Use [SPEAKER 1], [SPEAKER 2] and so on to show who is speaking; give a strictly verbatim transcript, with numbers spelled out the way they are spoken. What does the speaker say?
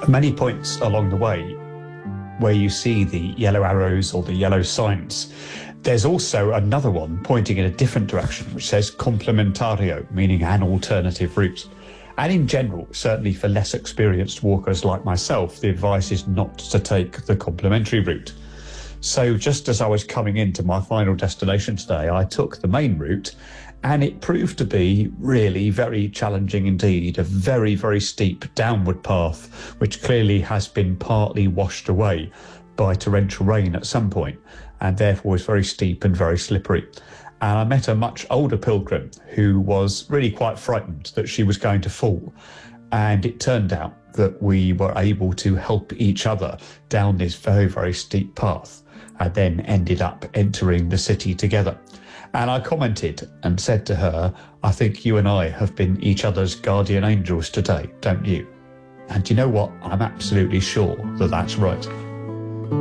[SPEAKER 1] Many points along the way where you see the yellow arrows or the yellow signs, there's also another one pointing in a different direction, which says complementario, meaning an alternative route. And in general, certainly for less experienced walkers like myself, the advice is not to take the complementary route. So just as I was coming into my final destination today, I took the main route, and it proved to be really very challenging indeed, a very, very steep downward path, which clearly has been partly washed away by torrential rain at some point, and therefore was very steep and very slippery. And I met a much older pilgrim who was really quite frightened that she was going to fall. And it turned out that we were able to help each other down this very, very steep path, and then ended up entering the city together. And I commented and said to her, I think you and I have been each other's guardian angels today, don't you? And you know what? I'm absolutely sure that that's right.